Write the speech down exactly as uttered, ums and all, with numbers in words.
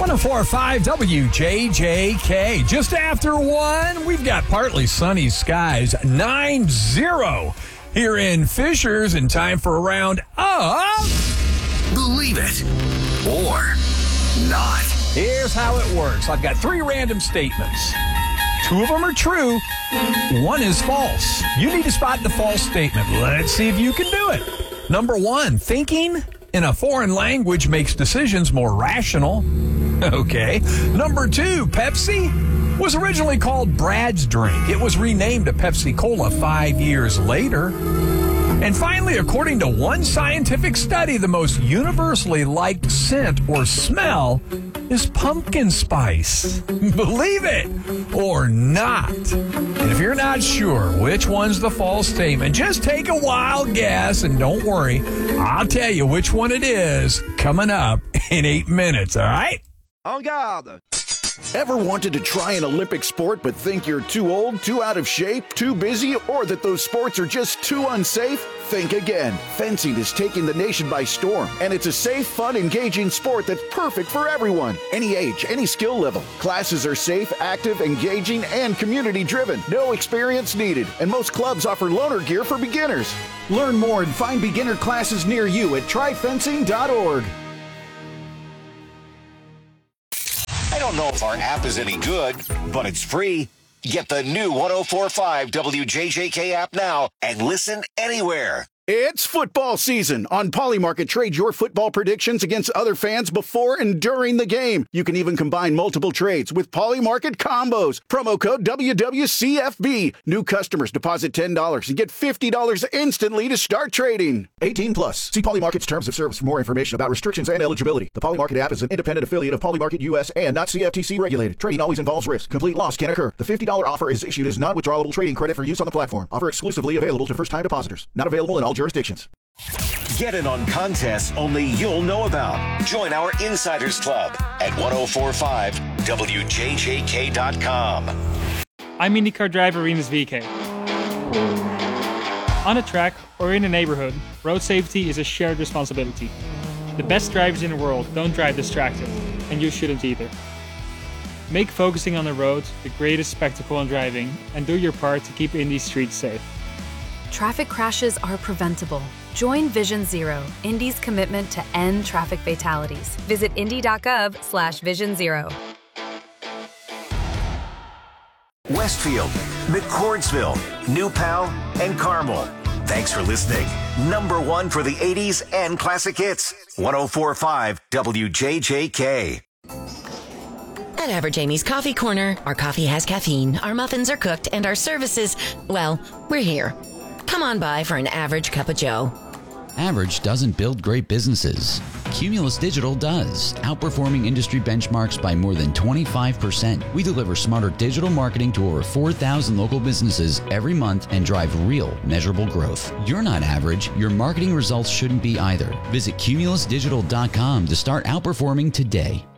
one oh four point five W J J K. Just after one, we've got partly sunny skies, nine zero here in Fishers, and time for a round of Believe It or Not. Here's how it works. I've got three random statements. Two of them are true. One is false. You need to spot the false statement. Let's see if you can do it. Number one, thinking in a foreign language makes decisions more rational. Okay. Number two, Pepsi was originally called Brad's Drink. It was renamed to Pepsi Cola five years later. And finally, according to one scientific study, the most universally liked scent or smell is pumpkin spice. Believe it or not. And if you're not sure which one's the false statement, just take a wild guess and don't worry. I'll tell you which one it is coming up in eight minutes, all right? En garde! Ever wanted to try an Olympic sport but think you're too old, too out of shape, too busy, or that those sports are just too unsafe? Think again. Fencing is taking the nation by storm, and it's a safe, fun, engaging sport that's perfect for everyone. Any age, any skill level. Classes are safe, active, engaging, and community-driven. No experience needed, and most clubs offer loaner gear for beginners. Learn more and find beginner classes near you at try fencing dot org. I don't know if our app is any good, but it's free. Get the new one oh four point five W J J K app now and listen anywhere. It's football season. On Polymarket, trade your football predictions against other fans before and during the game. You can even combine multiple trades with Polymarket combos. Promo code W W C F B. New customers deposit ten dollars and get fifty dollars instantly to start trading. eighteen plus. See Polymarket's terms of service for more information about restrictions and eligibility. The Polymarket app is an independent affiliate of Polymarket U S and not C F T C regulated. Trading always involves risk. Complete loss can occur. The fifty dollars offer is issued as non-withdrawable trading credit for use on the platform. Offer exclusively available to first-time depositors. Not available in all jurisdictions. Get in on contests only you'll know about. Join our Insiders Club at ten forty-five W J J K dot com. I'm IndyCar driver Rinus V K. On a track or in a neighborhood, road safety is a shared responsibility. The best drivers in the world don't drive distracted, and you shouldn't either. Make focusing on the road the greatest spectacle in driving, and do your part to keep Indy's streets safe. Traffic crashes are preventable. Join Vision Zero, Indy's commitment to end traffic fatalities. Visit indy.gov slash vision zero. Westfield, McCordsville, New Pal, and Carmel. Thanks for listening. Number one for the eighties and classic hits. ten forty-five W J J K. At Average Amy's Coffee Corner, our coffee has caffeine, our muffins are cooked, and our services, well, we're here. Come on by for an average cup of joe. Average doesn't build great businesses. Cumulus Digital does, outperforming industry benchmarks by more than twenty-five percent. We deliver smarter digital marketing to over four thousand local businesses every month and drive real, measurable growth. You're not average. Your marketing results shouldn't be either. Visit cumulus digital dot com to start outperforming today.